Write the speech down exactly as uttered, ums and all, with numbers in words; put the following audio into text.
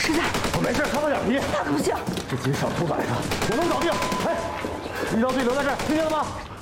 实在， 我没事，擦破点皮。 那可不行。 这几个小兔崽子，我能搞定。哎，医疗队留在这儿，听见了吗？